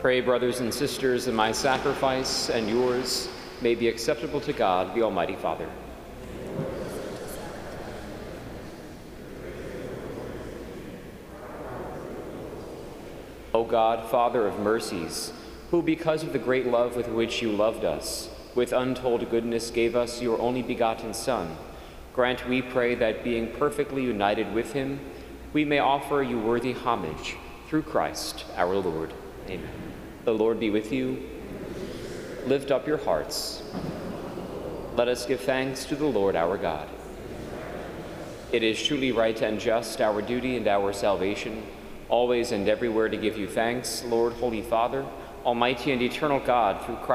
Pray, brothers and sisters, that my sacrifice and yours may be acceptable to God, the Almighty Father. O God, Father of mercies, who because of the great love with which you loved us, with untold goodness gave us your only begotten Son, grant, we pray, that being perfectly united with him, we may offer you worthy homage through Christ our Lord. Amen. The Lord be with you. Lift up your hearts. Let us give thanks to the Lord our God. It is truly right and just, our duty and our salvation, always and everywhere to give you thanks, Lord, Holy Father, Almighty and eternal God, through Christ